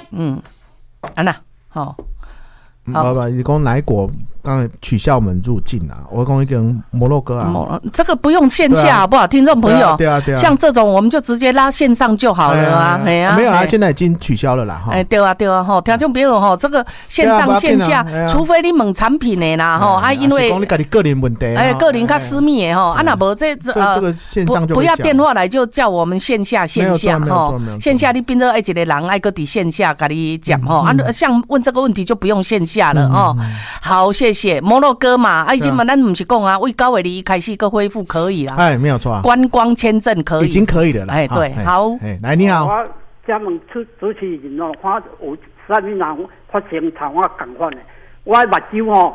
安娜，好。 你讲哪一国刚才取消我们入境啊？我讲一个摩洛哥啊， 这个不用线下好不好？听众朋友， 对啊， 像这种我们就直接拉线上就好了啊， 没有啊，现在已经取消了啦， 对啊哈，听众朋友哈，这个线上线下，除非你问产品的啦哈，因为讲你个人问题， 个人较私密的哈，那无这个线上就不要电话来就叫我们线下哈，线下你变成一个人爱个伫线下跟你讲哈，像问这个问题就不用线下了哦。好，谢谢摩洛哥嘛，已经嘛，咱不是讲啊，为9月2开始个恢复可以啦， 没有错， 观光签证可以， 已经可以了啦， 对，好， 来你好， 我加问主持人哦，看有啥物人发生像我同款的，我目睭哦，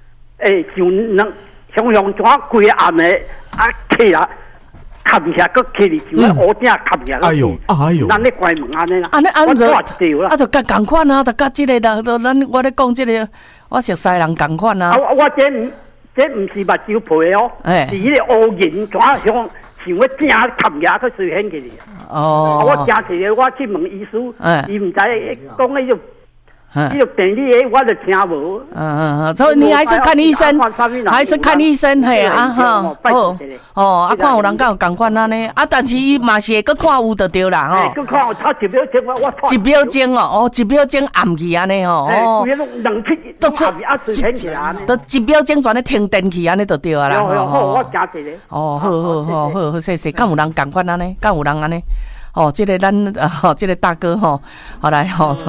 像怎规暗的起来。吸下，搁起哩就屋顶吸下。 哎呦， 咱咧关门安尼啦。 我抓掉啦。就共款啊，就甲即个啦，我咧讲即个，我熟悉人共款啊。 我这唔是目睭皮哦，是迄个乌银怎像要正吸下去随现去哩。我正一个，我去问医师，伊唔知讲迄种。你病历我就听无。 所以你还是看医生，还是看医生嘿啊哈。看有人敢有共款安尼，但是伊嘛是会搁看有就对啦吼。 搁看有差1秒钟我 1秒钟哦，1秒钟暗去安尼吼。 冷气都出随现起来。 都1秒钟全咧停电去安尼就对啊啦。 我加一个。 好，谢谢。敢有人共款安尼？敢有人安尼？这个咱这个大哥好来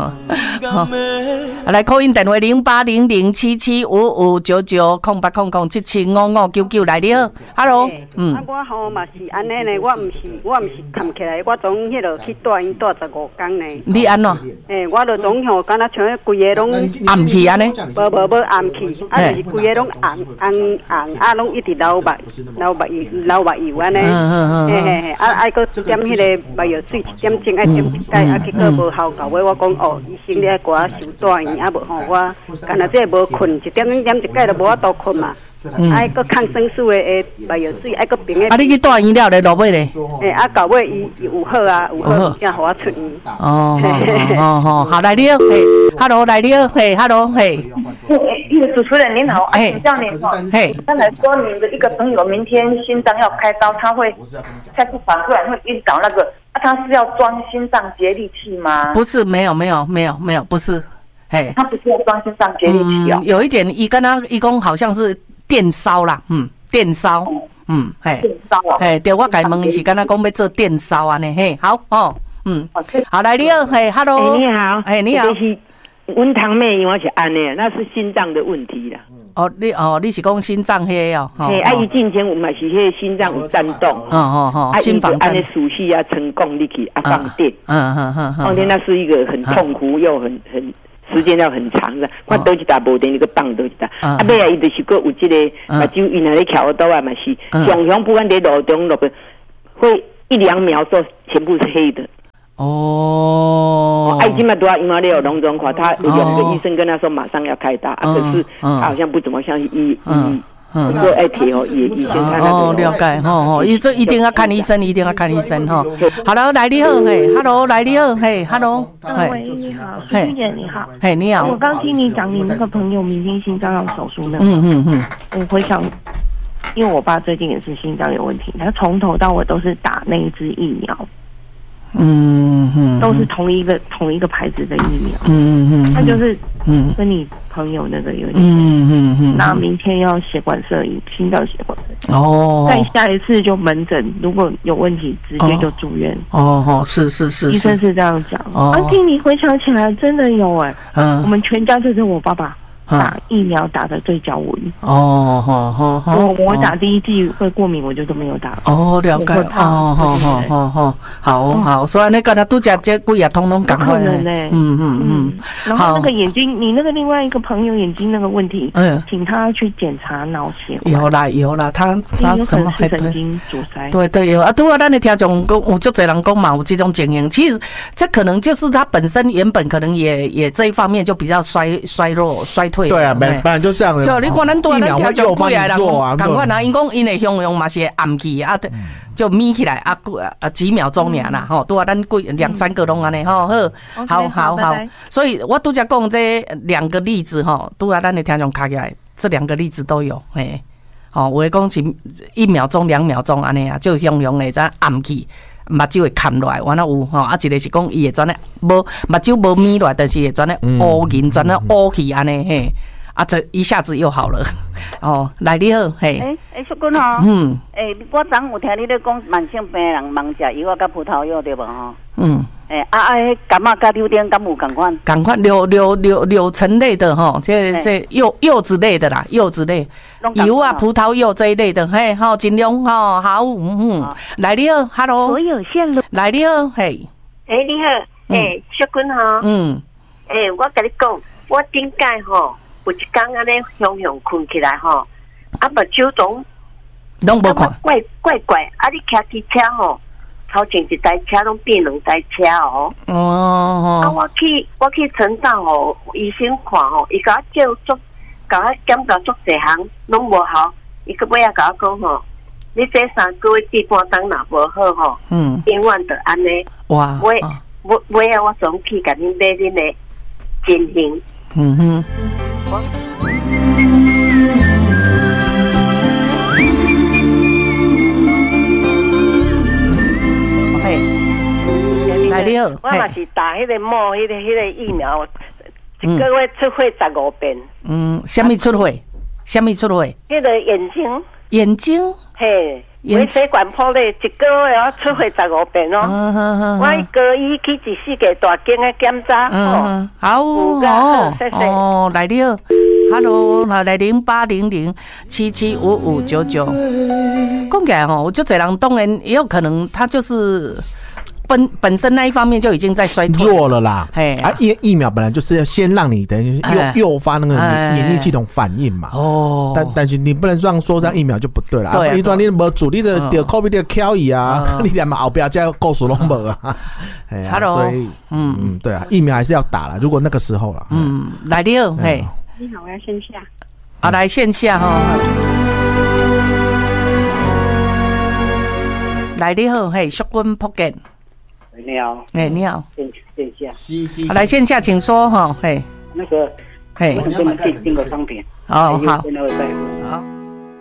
来 call in 电话08007755990800775599来了 ，Hello， 我吼嘛是安尼呢，我唔是扛起来，我总迄落去住院住15天呢。 你安怎？ 我就总吼，敢若像规个拢暗去安尼？ 无暗去，就是规个拢红，拢一直流目油安尼。爱搁点迄个目药。水一点钟，爱点一解，结果无效果。我讲医生你爱给我收住院，无吼我，干那这无困，一点一解就无法度困嘛。爱个抗生素的目药水，爱个冰的。 你去住院了咧，落尾咧？ 到尾伊有好啊，有好才互我出院。 好来了，Hello 来了，Hello 主持人您好，请教您哈，刚才说您的一个朋友明天心脏要开刀，他会再次反过来会晕倒那个，他是要装心脏节律器吗？ 不是，没有，不是， 他不是要装心脏节律器哦， 有一点，伊讲好像是电烧啦，电烧， 电烧哦， 对，我甲伊问伊是敢若讲要做电烧安尼，好哦，好来你好，Hello， 你好， 你好。 阮堂妹因为是安尼，那是心脏的问题啦。 你是讲心脏迄个哦？ 伊进前有嘛是迄个心脏有颤动，心房安尼输气啊，成功力去放电，放电那是一个很痛苦又很时间要很长的。我倒一打无电，你个放倒一打，尾伊就是个有这个目睭因那咧翘刀啊嘛是，常常不管在路中路会1-2秒之后全部是黑的。今嘛都要因为你有脓肿化，他有个医生跟他说马上要开刀，可是他好像不怎么相信不过爱贴也以前看那了解这一定要看医生，好了，来你好，Hello， 来你好，Hello， 喂，你好，徐姐你好， 你好， 我刚听你讲你那个朋友明天心脏要手术那个，我回想，因为我爸最近也是心脏有问题，他从头到尾都是打那一支疫苗。都是同一个牌子的疫苗，他就是跟你朋友那个有点，那明天要血管摄影，心脏血管摄影，再下一次就门诊，如果有问题直接就住院。 是， 医生是这样讲。听你回想起来，真的有我们全家就是我爸爸。打疫苗打的对角纹我打第一剂会过敏，我就都没有打。 了解。好，所以你刚才都讲这几啊，通通赶快。 然后那个眼睛，你那个另外一个朋友眼睛那个问题，请他去检查脑血管。 有啦，他什么神经阻塞？ 对有啊，对啊，咱的听众讲，有足侪人讲嘛，有这种情形。其实这可能就是他本身原本可能也这一方面就比较衰退。 退。 对啊，本来就这样的。 所以你看咱多咱听就贵啊，人共款啊，因讲因的形容嘛是暗记啊，就眯起来啊几秒钟尔啦，吼，多啊咱贵2-3个拢安尼吼，好，所以我拄则讲这2个例子吼，拄啊咱的听众卡起来，这2个例子都有，嘿，吼，有诶讲是1秒钟、2秒钟安尼啊，就形容诶在暗记。目睭会看落来，完了有吼，啊，一个是讲伊会转咧无目睭无眯落来，但是会转咧乌银，转咧乌去安尼嘿，啊，这一下子又好了。哦，来你好，嘿。 淑君吼，我昨有听你咧讲慢性病人忙食药甲葡萄药对无吼？感冒甲榴莲敢有共款？ 共款柳橙类的吼，这柚子类的啦，柚子类油啊，葡萄柚这一类的，嘿，好，尽量吼，好，来你好 ，Hello， 所有线路， 来你好，嘿， 你好，淑君吼，我甲你讲，我顶届吼有一天安尼雄雄困起来吼，啊，目睭拢无看， 怪，啊，你骑机车吼。头前一台车拢变2台车哦。啊，我去诊所吼，医生看吼，伊甲我甲我检查足侪项拢无效，伊个尾仔甲我讲吼，你这3个月第半当若无好吼，永远就安尼。哇！尾仔我总去甲恁买恁的金型。 我嘛是打迄个莫迄个疫苗，1个月出血15遍。 什么出血？ 迄个眼睛，嘿，微血管破裂，1个月我出血15遍哦。我高医去14个大间的检查， 好，来了 ，Hello， 来0800775599。讲起来吼，我就这人当然也有可能，他就是。本身那一方面就已经在衰退弱了啦，疫苗本来就是要先让你等于诱发那个免疫系统反应嘛。但是你不能这样说，这样疫苗就不对了。对，你无主力的得 COVID 的挑伊啊，你连后边再告诉拢无啊。所以对啊，疫苗还是要打了。如果那个时候了， 来了，嘿， 你好，我要线下。 来线下哈。来你好，嘿，淑君福建。 你好， 你好， 线下， 来线下，请说哈，嘿， 那个，我跟你订个商品， 好， 好。